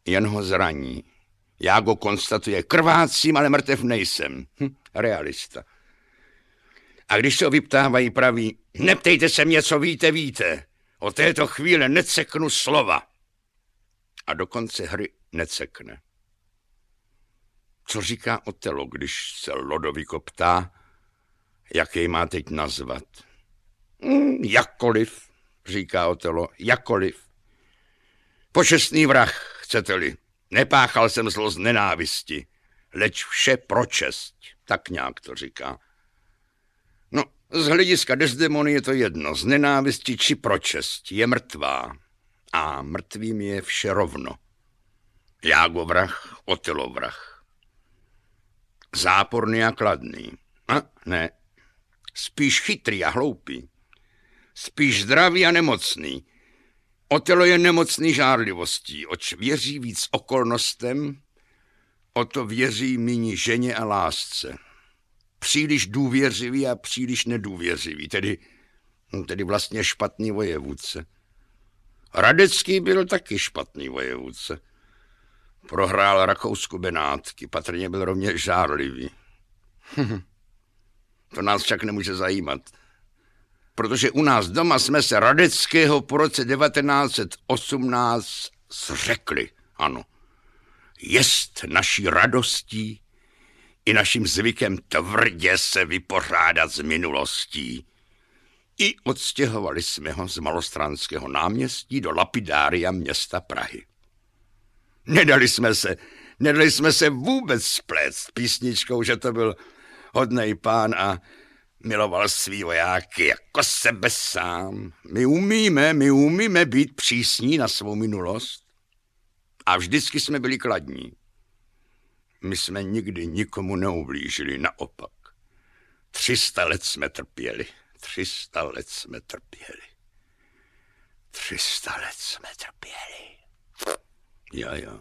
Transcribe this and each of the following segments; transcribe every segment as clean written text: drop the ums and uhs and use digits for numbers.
jen ho zraní. Já go konstatuje, krvácím, ale mrtev nejsem. Realista. A když se ho vyptávají, praví, neptejte se mě, co víte. O této chvíle neceknu slova. A do konce hry necekne. Co říká Otelo, když se Lodovico ptá, jak jej má teď nazvat? Jakkoliv, říká Otelo, jakkoliv. Počestný vrah, chcete-li. Nepáchal jsem zlo z nenávisti, leč vše pro čest. Tak nějak to říká. No, z hlediska Desdemony je to jedno, z nenávisti či pro čest. Je mrtvá a mrtvým je vše rovno. Jágo vrah, Otelo vrah. Záporný a kladný. A ne, spíš chytrý a hloupý. Spíš zdravý a nemocný. Otelo je nemocný žárlivostí, oč věří víc okolnostem, o to věří míň ženě a lásce. Příliš důvěřivý a příliš nedůvěřivý, tedy vlastně špatný vojevůdce. Radecký byl taky špatný vojevůdce. Prohrál Rakousku Benátky, patrně byl rovněž žárlivý. To nás však nemůže zajímat. Protože u nás doma jsme se Radeckého po roce 1918 zřekli, ano. Jest naší radostí i naším zvykem tvrdě se vypořádat s minulostí. I odstěhovali jsme ho z Malostranského náměstí do lapidária města Prahy. Nedali jsme se vůbec splést písničkou, že to byl hodnej pán a miloval svý vojáky jako sebe sám. My umíme být přísní na svou minulost a vždycky jsme byli kladní. My jsme nikdy nikomu neublížili, naopak. 300 let jsme trpěli. 300 let jsme trpěli. Jo.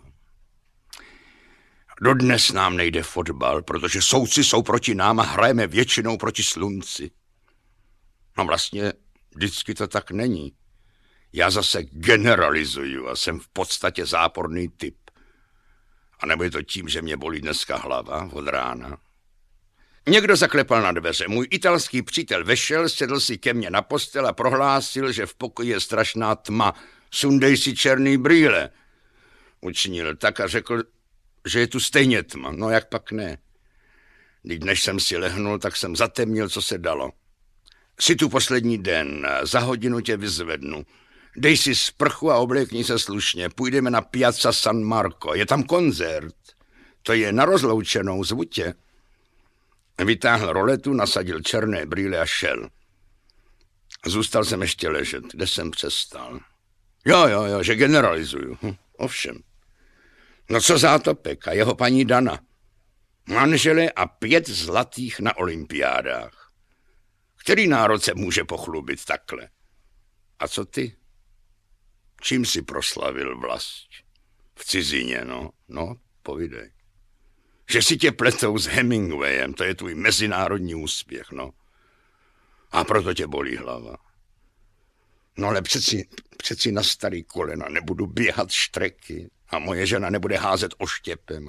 Dodnes nám nejde fotbal, protože soudci jsou proti nám a hrajeme většinou proti slunci. No vlastně vždycky to tak není. Já zase generalizuju a jsem v podstatě záporný typ. A nebo je to tím, že mě bolí dneska hlava od rána. Někdo zaklepal na dveře. Můj italský přítel vešel, sedl si ke mně na postel a prohlásil, že v pokoji je strašná tma. Sundej si černý brýle. Učinil tak a řekl, že je tu stejně tma. No jak pak ne. Než jsem si lehnul, tak jsem zatemnil, co se dalo. Jsi tu poslední den, za hodinu tě vyzvednu. Dej si sprchu a oblékni se slušně. Půjdeme na Piazza San Marco. Je tam koncert. To je na rozloučenou, zvu tě. Vytáhl roletu, nasadil černé brýle a šel. Zůstal jsem ještě ležet, kde jsem přestal. Jo, že generalizuju. Ovšem. No co Zátopek a jeho paní Dana? Manžele a 5 zlatých na olympiádách. Který národ se může pochlubit takhle? A co ty? Čím si proslavil vlast? V cizině, no, povídej. Že si tě pletou s Hemingwayem, to je tvůj mezinárodní úspěch, no. A proto tě bolí hlava. No ale přeci na starý kolena nebudu běhat štreky a moje žena nebude házet oštěpem,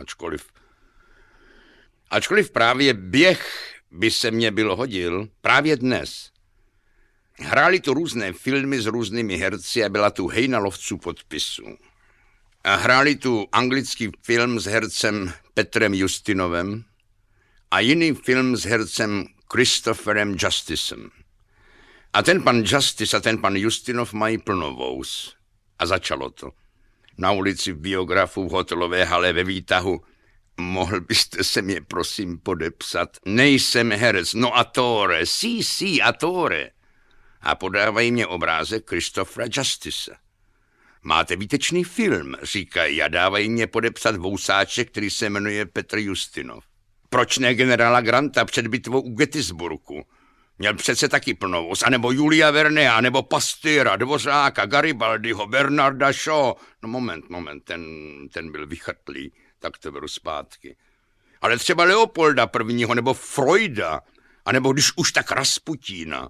ačkoliv právě běh by se mě byl hodil právě dnes. Hráli tu různé filmy s různými herci a byla tu hejna lovců podpisů. A hráli tu anglický film s hercem Petrem Justinovem a jiný film s hercem Christopherem Justicem. A ten pan Justice a ten pan Justinov mají plno vous. A začalo to. Na ulici v Biografu v hotelové hale ve výtahu. Mohl byste se mě prosím podepsat? Nejsem herec, no attore, sí, attore. A podávají mě obrázek Christophera Justice. Máte výtečný film, říkají, a dávají mě podepsat vousáček, který se jmenuje Petr Justinov. Proč ne generála Granta před bitvou u Gettysburgu? Měl přece taky plnovous, anebo Julia Verne, anebo Pastyra, Dvořáka, Garibaldiho, Bernarda Shaw. No moment, ten byl vychrtlý, tak to beru zpátky. Ale třeba Leopolda I. nebo Freuda, anebo když už tak Rasputína.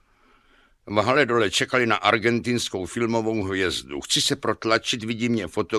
V hale dole čekali na argentinskou filmovou hvězdu. Chci se protlačit, vidí mě